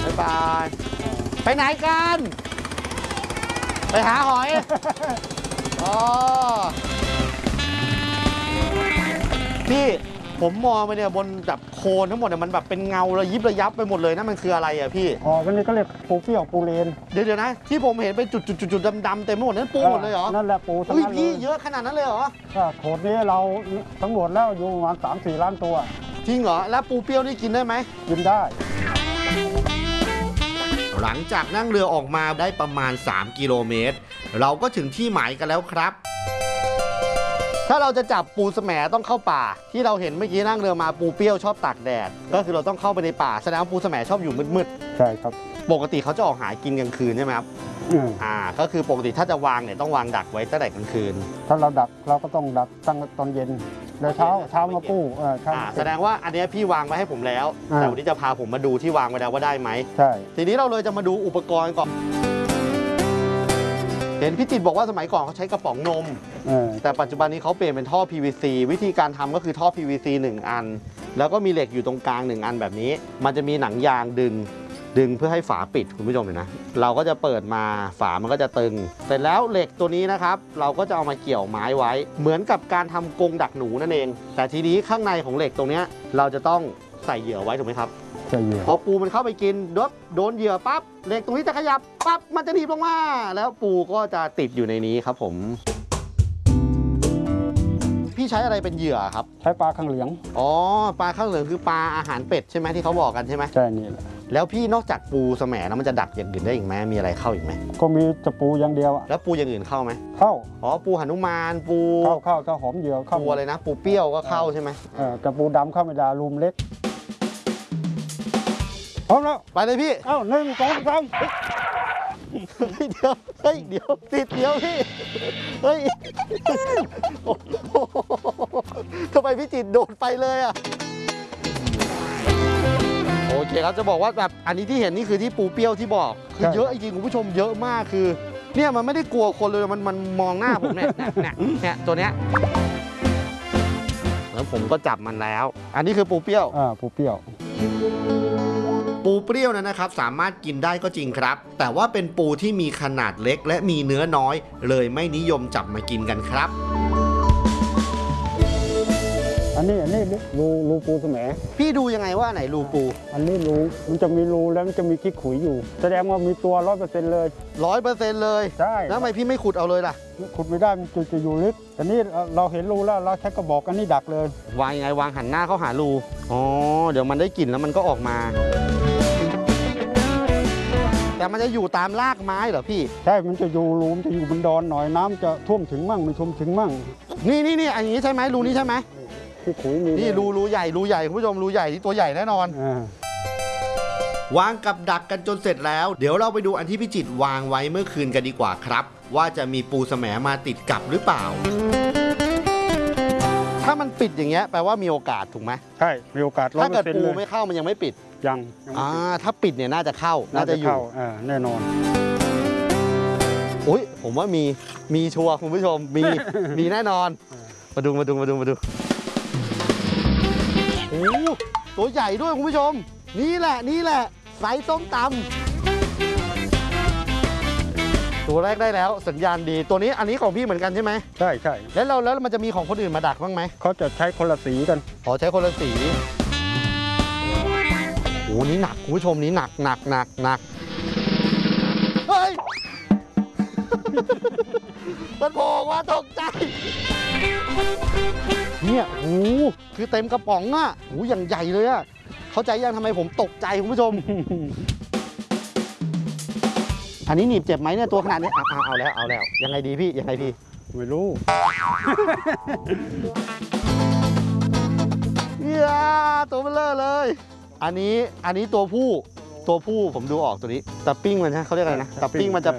บ๊ายบายไปไหนกันไปหาหอยอ๋อพี่ผมมองไปเนี่ยบนแบบโคนทั้งหมดเนี่ยมันแบบเป็นเงาระยิบระยับไปหมดเลยนะมันคืออะไรอ่ะพี่อ๋อวันนี้ก็เรียกปูเปรี้ยวปูเลนเดี๋ยวนะที่ผมเห็นเป็นจุดดำๆเต็มไปหมดนั้นปูหมดเลยเหรอนั่นแหละปูทั้งนั้นเลยพี่เยอะขนาดนั้นเลยเหรอก็โขดนี้เราสำรวจแล้วอยู่ประมาณ3-4 ล้านตัวจริงเหรอแล้วปูเปรี้ยวนี่กินได้ไหมกินได้หลังจากนั่งเรือออกมาได้ประมาณ3 กิโลเมตรเราก็ถึงที่หมายกันแล้วครับถ้าเราจะจับปูแสมต้องเข้าป่าที่เราเห็นเมื่อกี้นั่งเรือมาปูเปรี้ยวชอบตากแดดก็คือเราต้องเข้าไปในป่าแสดงว่าปูแสมชอบอยู่มืดๆใช่ครับปกติเขาจะออกหากินกลางคืนใช่ไหมครับก็คือปกติถ้าจะวางเนี่ยต้องวางดักไว้ตั้งแต่กลางคืนถ้าเราดักเราก็ต้องดักตั้งตอนเย็นเดี๋ยวเช้ามาปูแสดงว่าอันนี้พี่วางไว้ให้ผมแล้วแต่วันนี้จะพาผมมาดูที่วางไว้แล้วว่าได้ไหมใช่ทีนี้เราเลยจะมาดูอุปกรณ์ก่อนเห็นพี่จิตบอกว่าสมัยก่อนเขาใช้กระป๋องนมแต่ปัจจุบันนี้เขาเปลี่ยนเป็นท่อ PVC วิธีการทำก็คือท่อ PVC 1 อันแล้วก็มีเหล็กอยู่ตรงกลาง1 อันแบบนี้มันจะมีหนังยางดึงเพื่อให้ฝาปิดคุณผู้ชมเห็นนะเราก็จะเปิดมาฝามันก็จะตึงเสร็จแล้วเหล็กตัวนี้นะครับเราก็จะเอามาเกี่ยวไม้ไว้เหมือนกับการทำกรงดักหนูนั่นเองแต่ทีนี้ข้างในของเหล็กตรงนี้เราจะต้องใส่เหยื่อไว้ถูกไหมครับพอปูมันเข้าไปกินโดนเหยื่อปั๊บเหล็กตรงนี้จะขยับปั๊บมันจะหนีบลงมาแล้วปูก็จะติดอยู่ในนี้ครับผมพี่ใช้อะไรเป็นเหยื่อครับใช้ปลาข้างเหลืองอ๋อปลาข้างเหลืองคือปลาอาหารเป็ดใช่ไหมที่เขาบอกกันใช่ไหมใช่นี่แหละแล้วพี่นอกจากปูแสมแล้วมันจะดักอย่างอื่นได้อีกไหมมีอะไรเข้าอีกไหมก็มีจะปูอย่างเดียวแล้วปูอย่างอื่นเข้าไหมเข้าอ๋อปูหนุมานปูเข้าหอมเหยื่อเข้าปูอะไรนะปูเปรี้ยวก็เข้าใช่ไหมแต่ปูดำเข้าไม่ได้รูมเล็กพร้อมแล้วไปเลยพี่ 1 2 3 เดี๋ยวติดเดี๋ยวพี่เฮ้ยทำไมพี่จิตโดดไปเลยอ่ะโอเคครับจะบอกว่าแบบอันนี้ที่เห็นนี่คือที่ปูเปรี้ยวที่บอกคือเยอะจริงคุณผู้ชมเยอะมากคือเนี่ยมันไม่ได้กลัวคนเลยมันมองหน้าผมเนี่ยตัวเนี้ยแล้วผมก็จับมันแล้วอันนี้คือปูเปรี้ยวปูเปรี้ยวปูเปรี้ยวนะครับสามารถกินได้ก็จริงครับแต่ว่าเป็นปูที่มีขนาดเล็กและมีเนื้อน้อยเลยไม่นิยมจับมากินกันครับอันนี้รูปูแสมพี่ดูยังไงว่าไหนรูปูอันนี้รูมันจะมีรูแล้วมันจะมีขี้ขุยอยู่แสดงว่ามีตัว 100% เลย 100%เลยใช่แล้วทำไมพี่ไม่ขุดเอาเลยล่ะขุดไม่ได้มันจะอยู่ลึกแต่นี่เราเห็นรูแล้วเราใช้กระบอกอันนี้ดักเลยวางยังไงวางหันหน้าเข้าหารูอ๋อเดี๋ยวมันได้กลิ่นแล้วมันก็ออกมาแต่มันจะอยู่ตามรากไม้เหรอพี่ใช่มันจะอยู่รูมันจะอยู่บนดอนหน่อยน้ำจะท่วมถึงมั่งไม่ท่วมถึงมั่งนี่อันนี้ใช่ไหมรูนี้ใช่ไหมนี่รูใหญ่คุณผู้ชมรูใหญ่ที่ตัวใหญ่แน่นอนวางกับดักกันจนเสร็จแล้วเดี๋ยวเราไปดูอันที่พี่จิตวางไว้เมื่อคืนกันดีกว่าครับว่าจะมีปูแสมมาติดกับหรือเปล่าถ้ามันปิดอย่างเงี้ยแปลว่ามีโอกาสถูกไหมใช่มีโอกาสถ้าเกิดปูไม่เข้ามันยังไม่ปิดยังถ้าปิดเนี่ยน่าจะเข้าน่าจะอยู่แน่นอนอุ้ยผมว่ามีชัวร์คุณผู้ชมมีแน่นอนมาดูโอ้ตัวใหญ่ด้วยคุณผู้ชมนี่แหละไซส์ส้มตำตัวแรกได้แล้วสัญญาณดีตัวนี้อันนี้ของพี่เหมือนกันใช่ไหมใช่แล้วมันจะมีของคนอื่นมาดักบ้างไหมเขาจะใช้คนละสีกันใช้คนละสีโอ้นี่หนักคุณผู้ชมนี่หนักเฮ้ยมันโผล่มาตกใจเนี่ยโอ้คือเต็มกระป๋องอ่ะโอ้อย่างใหญ่เลยอ่ะเข้าใจยังทำไมผมตกใจคุณผู้ชมอันนี้หนีบเจ็บไหมเนี่ยตัวขนาดนี้เอาแล้วยังไงดีพี่ไม่รู้ตัวเบลอเลยอันนี้ตัวผู้ผมดูออกตัวนี้ตะปิ้งมันใช่เขาเรียกอะไรนะตะปิ้งมันจะ